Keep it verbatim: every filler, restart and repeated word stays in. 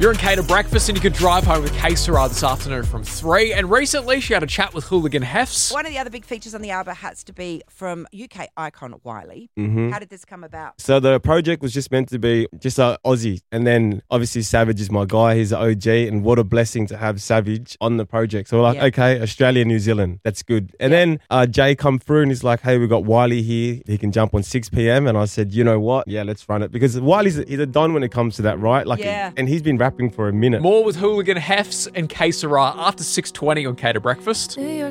You're in Cater Breakfast and you can drive home with K Sarah this afternoon from three. And recently she had a chat with Hooligan Hefs. One of the other big features on the album has to be from U K icon Wiley. Mm-hmm. How did this come about? So the project was just meant to be just a Aussie. And then obviously Savage is my guy. He's an O G. And what a blessing to have Savage on the project. So we're like, Yeah. okay, Australia, New Zealand. That's good. And Yeah. then uh, Jay come through and he's like, hey, we got Wiley here. He can jump on six p.m. And I said, you know what? Yeah, let's run it. Because Wiley's a, he's a don when it comes to that, right? Like, Yeah. And he's been rapping for a minute. More with Hooligan Hefs and K Sarah after six twenty on Cater Breakfast. New York